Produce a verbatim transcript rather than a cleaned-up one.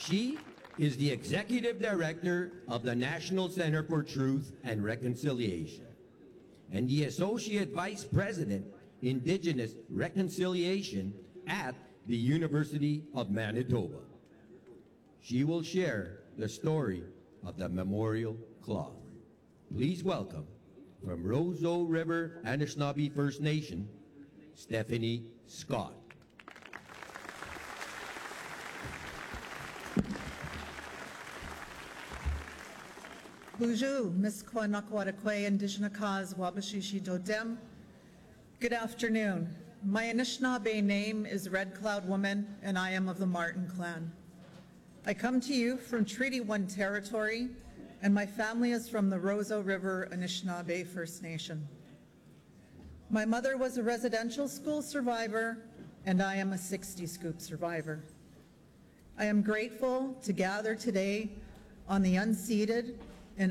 She is the Executive Director of the National Center for Truth and Reconciliation and the Associate Vice President, Indigenous Reconciliation at the University of Manitoba. She will share the story of the memorial cloth. Please welcome, from Roseau River Anishinaabe First Nation, Stephanie Scott. Bonjour, Miss Kwanakwarakway, Indigenous Cause, Wabashishi Dodem. Good afternoon. My Anishinaabe name is Red Cloud Woman, and I am of the Martin clan. I come to you from Treaty One territory, and my family is from the Roseau River Anishinaabe First Nation. My mother was a residential school survivor, and I am a sixty scoop survivor. I am grateful to gather today on the unceded,